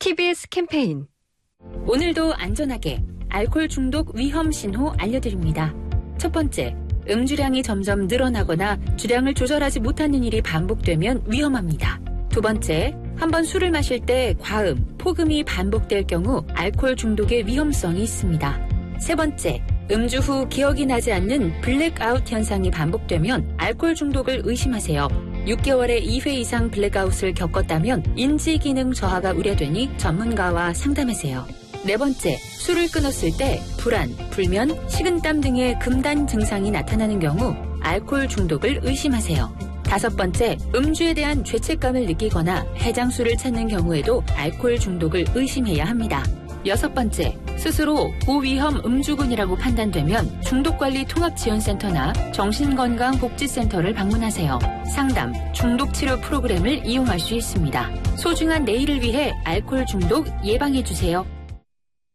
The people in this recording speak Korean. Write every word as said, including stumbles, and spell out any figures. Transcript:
티비에스 캠페인. 오늘도 안전하게 알코올 중독 위험 신호 알려드립니다. 첫 번째, 음주량이 점점 늘어나거나 주량을 조절하지 못하는 일이 반복되면 위험합니다. 두 번째, 한번 술을 마실 때 과음, 폭음이 반복될 경우 알코올 중독의 위험성이 있습니다. 세 번째, 음주 후 기억이 나지 않는 블랙아웃 현상이 반복되면 알코올 중독을 의심하세요. 육 개월에 이 회 이상 블랙아웃을 겪었다면 인지기능 저하가 우려되니 전문가와 상담하세요. 네 번째, 술을 끊었을 때 불안, 불면, 식은땀 등의 금단 증상이 나타나는 경우 알코올 중독을 의심하세요. 다섯 번째, 음주에 대한 죄책감을 느끼거나 해장술을 찾는 경우에도 알코올 중독을 의심해야 합니다. 여섯 번째, 스스로 고위험 음주군이라고 판단되면 중독관리통합지원센터나 정신건강복지센터를 방문하세요. 상담, 중독치료 프로그램을 이용할 수 있습니다. 소중한 내일을 위해 알코올 중독 예방해주세요.